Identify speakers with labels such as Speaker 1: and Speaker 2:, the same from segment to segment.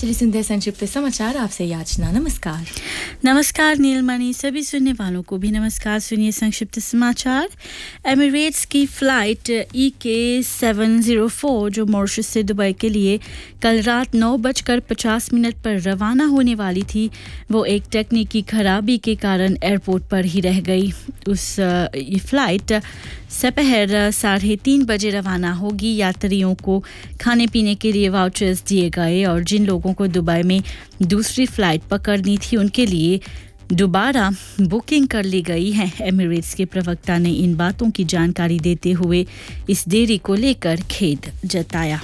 Speaker 1: चलिए सुनते हैं संक्षिप्त समाचार। आपसे याचना। नमस्कार।
Speaker 2: नमस्कार नीलमणि, सभी सुनने वालों को भी नमस्कार। सुनिए संक्षिप्त समाचार। एमिरेट्स की फ्लाइट EK704 जो मॉरिशस से दुबई के लिए कल रात 9:50 पर रवाना होने वाली थी, वो एक तकनीकी खराबी के कारण एयरपोर्ट पर ही रह गई। ये फ्लाइट दोपहर 3:30 बजे रवाना होगी। यात्रियों को खाने पीने के लिए वाउचर्स दिए गए और जिन लोगों को दुबई में दूसरी फ्लाइट पकड़नी थी उनके लिए दोबारा बुकिंग कर ली गई है। एमिरेट्स के प्रवक्ता ने इन बातों की जानकारी देते हुए इस देरी को लेकर खेद जताया।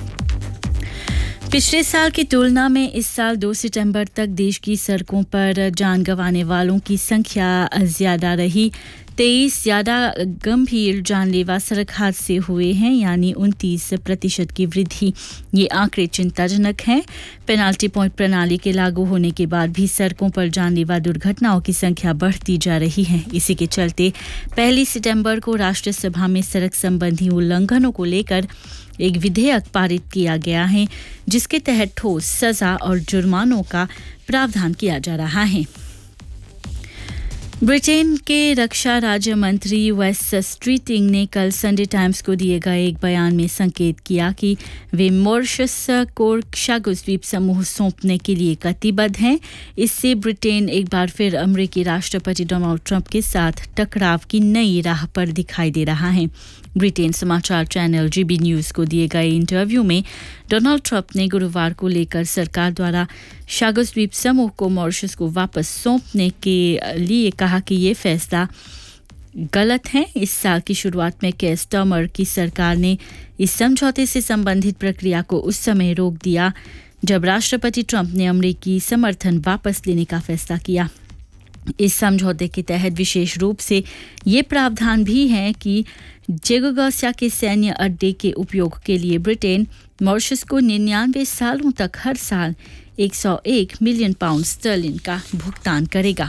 Speaker 2: पिछले साल की तुलना में इस साल 2 सितंबर तक देश की सड़कों पर जान गंवाने वालों की संख्या ज्यादा रही। 23 ज्यादा गंभीर जानलेवा सड़क हादसे हुए हैं, यानी 29% की वृद्धि। ये आंकड़े चिंताजनक हैं। पेनाल्टी पॉइंट प्रणाली के लागू होने के बाद भी सड़कों पर जानलेवा दुर्घटनाओं की संख्या बढ़ती जा रही है। इसी के चलते 1 सितंबर को राष्ट्रीय सभा में सड़क संबंधी उल्लंघनों को लेकर एक विधेयक पारित किया गया है, जिसके तहत ठोस सजा और जुर्मानों का प्रावधान किया जा रहा है। ब्रिटेन के रक्षा राज्य मंत्री वेस स्ट्रीटिंग ने कल संडे टाइम्स को दिए गए एक बयान में संकेत किया कि वे मॉरिशस को शागुस द्वीप समूह सौंपने के लिए कटिबद्ध हैं। इससे ब्रिटेन एक बार फिर अमेरिकी राष्ट्रपति डोनाल्ड ट्रंप के साथ टकराव की नई राह पर दिखाई दे रहा है। ब्रिटेन समाचार चैनल GB न्यूज़ को दिए गए इंटरव्यू में डोनाल्ड ट्रंप ने गुरुवार को लेकर सरकार द्वारा शागुस द्वीप समूह को मॉरिशस को वापस सौंपने के लिए कहा कि ये फैसला गलत है। इस साल की शुरुआत में केयर स्टार्मर की सरकार ने इस समझौते से संबंधित प्रक्रिया को उस समय रोक दिया जब राष्ट्रपति ट्रंप ने अमेरिकी समर्थन वापस लेने का फैसला किया। इस समझौते के तहत विशेष रूप से ये प्रावधान भी है कि जेगोगोसिया के सैन्य अड्डे के उपयोग के लिए ब्रिटेन मॉरिशस को 99 सालों तक हर साल 101 मिलियन पाउंड स्टर्लिंग का भुगतान करेगा।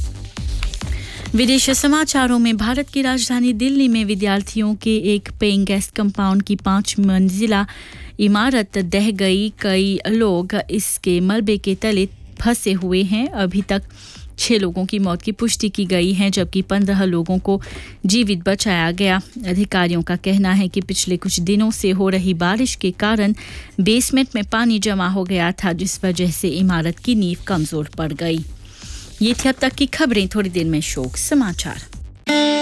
Speaker 2: विदेश समाचारों में भारत की राजधानी दिल्ली में विद्यार्थियों के एक पेइंग गेस्ट कंपाउंड की 5 मंजिला इमारत ढह गई। कई लोग इसके मलबे के तले फंसे हुए हैं। अभी तक 6 लोगों की मौत की पुष्टि की गई है, जबकि 15 लोगों को जीवित बचाया गया। अधिकारियों का कहना है कि पिछले कुछ दिनों से हो रही बारिश के कारण बेसमेंट में पानी जमा हो गया था, जिस वजह से इमारत की नींव कमजोर पड़ गई। ये थी अब तक की खबरें। थोड़ी देर में शोक समाचार।